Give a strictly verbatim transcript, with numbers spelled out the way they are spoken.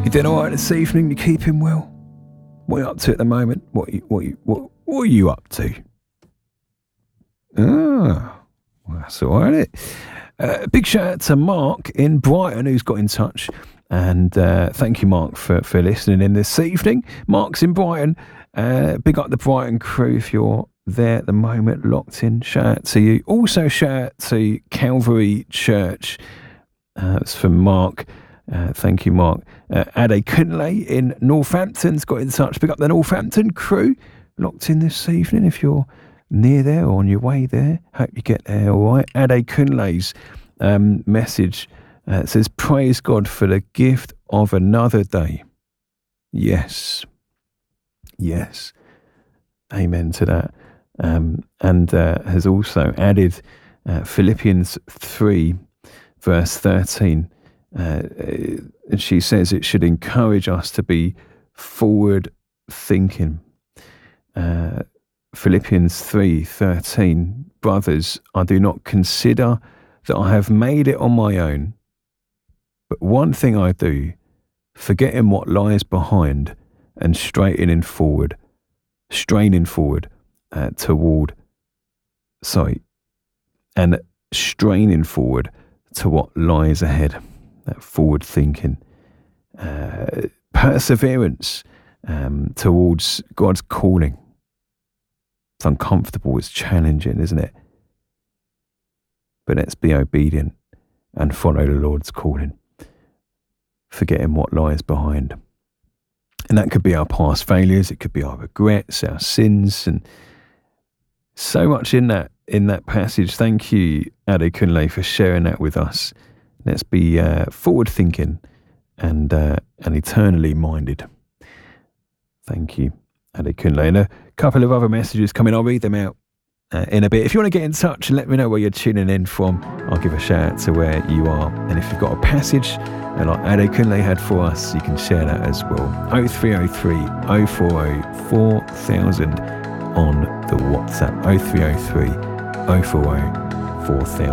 You doing all right this evening? You keeping well? What are you up to at the moment? What you, what you, what, what are you up to? Ah, well, that's all right. Uh, big shout out to Mark in Brighton who's got in touch. And uh, thank you, Mark, for, for listening in this evening. Mark's in Brighton. Uh, big up the Brighton crew if you're there at the moment, locked in. Shout out to you. Also, shout out to Calvary Church. Uh, it's from Mark. Uh, thank you, Mark. Uh, Ade Kunle in Northampton's got in touch. Pick up the Northampton crew. Locked in this evening if you're near there or on your way there. Hope you get there all right. Ade Kunle's um, message uh, says, praise God for the gift of another day. Yes. Yes. Amen to that. Um, and uh, has also added uh, Philippians three, verse thirteen. Uh, and she says it should encourage us to be forward thinking. Uh, Philippians three thirteen, brothers, I do not consider that I have made it on my own, but one thing I do, forgetting what lies behind and straightening forward, straining forward uh, toward, sorry, and straining forward to what lies ahead. That forward thinking, uh, perseverance um, towards God's calling. It's uncomfortable, it's challenging, isn't it? But let's be obedient and follow the Lord's calling, forgetting what lies behind. And that could be our past failures, it could be our regrets, our sins, and so much in that in that passage. Thank you, Ade Kunle, for sharing that with us. Let's be uh, forward-thinking and uh, and eternally minded. Thank you, Ade Kunle. And a couple of other messages coming. I'll read them out uh, in a bit. If you want to get in touch and let me know where you're tuning in from, I'll give a shout out to where you are. And if you've got a passage uh, like Ade Kunle had for us, you can share that as well. oh three oh three, oh four oh, four thousand on the WhatsApp. oh three oh three, oh four oh, four thousand.